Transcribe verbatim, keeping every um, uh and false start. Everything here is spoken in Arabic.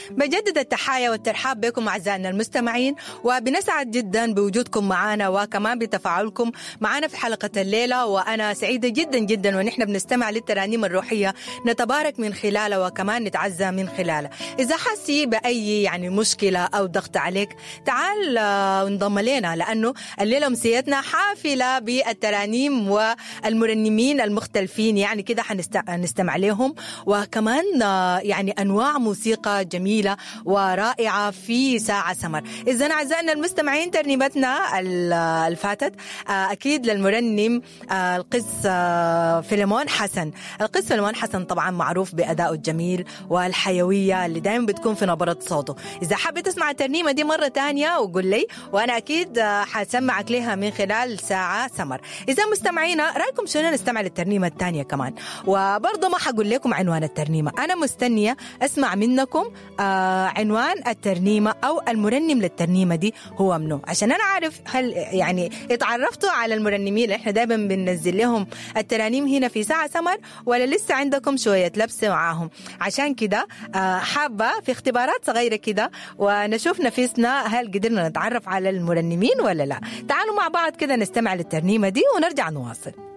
بجدد التحايا والترحاب بكم أعزائنا المستمعين، وبنسعد جدا بوجودكم معنا وكمان بتفاعلكم معنا في حلقة الليلة. وأنا سعيدة جدا جدا ونحن بنستمع للترانيم الروحية نتبارك من خلالها وكمان نتعزى من خلالها. إذا حسي بأي يعني مشكلة أو ضغط عليك تعال انضم لنا، لأنه الليلة أمسيتنا حافلة بالترانيم والمرنمين المختلفين، يعني كده حنستمع لهم، وكمان يعني أنواع موسيقى جميلة ورائعة في ساعة سمر. إذن أعزائنا المستمعين ترنيمتنا الفاتت أكيد للمرنم القس فيليمون حسن. القس فيليمون حسن طبعا معروف بأدائه الجميل والحيوية اللي دائما بتكون في نبرة صوته. إذا حابة تسمع الترنيمة دي مرة تانية وقول لي، وأنا أكيد حسمعك لها من خلال ساعة سمر. إذا مستمعينا رأيكم شنو نستمع للترنيمة التانية كمان، وبرضه ما حقول لكم عنوان الترنيمة، أنا مستنية أسمع منكم آه عنوان الترنيمة أو المرنم للترنيمة دي هو منو، عشان أنا عارف هل يعني اتعرفتوا على المرنمين اللي إحنا دايما بننزل لهم الترانيم هنا في ساعة سمر، ولا لسه عندكم شوية لبس معاهم. عشان كده آه حابة في اختبارات صغيرة كده ونشوف نفسنا هل قدرنا نتعرف على المرنمين ولا لا. تعالوا مع بعض كده نستمع للترنيمة دي ونرجع نواصل.